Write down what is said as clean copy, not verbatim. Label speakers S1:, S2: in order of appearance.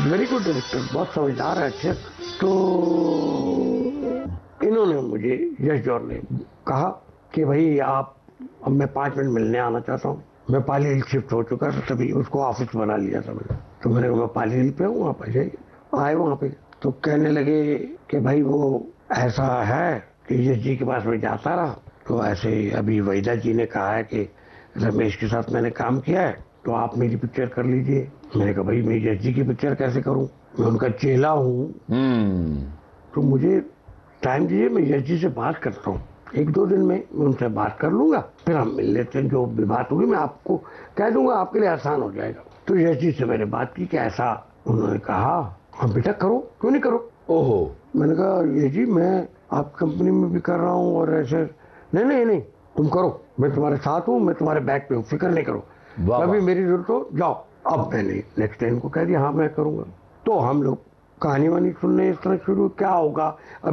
S1: Very good director, बहुत समझदार है, अच्छे। तो इन्होंने मुझे, यश जौहर ने कहा कि भाई आप, अब मैं 5 मिनट मिलने आना चाहता हूँ। मैं पाली हिल शिफ्ट हो चुका था, तभी उसको ऑफिस बना लिया था मैंने। तो मैंने कहा मैं पाली हिल पे हूँ, आप आ जाइए। आए वहाँ पे तो कहने लगे कि भाई वो ऐसा है कि यश जी के पास में जाता रहा, तो ऐसे अभी वहीदा जी ने कहा है कि रमेश के साथ मैंने काम किया है, तो आप मेरी पिक्चर कर लीजिए। मैंने कहा भाई मैं यश जी की पिक्चर कैसे करूं, मैं उनका चेला हूं। तो मुझे टाइम दीजिए, मैं यश जी से बात करता हूँ, 1-2 दिन में मैं उनसे बात कर लूंगा, फिर हम मिल लेते हैं। जो भी बात होगी मैं आपको कह दूंगा, आपके लिए आसान हो जाएगा। तो यश जी से मैंने बात की कि ऐसा, उन्होंने कहा हाँ बेटा करो, क्यों नहीं करो।
S2: ओहो।
S1: मैंने कहा यश जी मैं आप कंपनी में भी कर रहा हूँ और ऐसे, नहीं नहीं नहीं तुम करो, मैं तुम्हारे साथ हूँ, मैं तुम्हारे बैक पे हूँ, फिक्र नहीं करो,
S2: वाह
S1: कभी
S2: वाह।
S1: मेरी जरूरत हो जाओ। अब मैंने नेक्स्ट टाइम को कह दिया हाँ मैं करूंगा। तो हम लोग कहानी वानी सुनने इस तरह शुरू, क्या होगा अब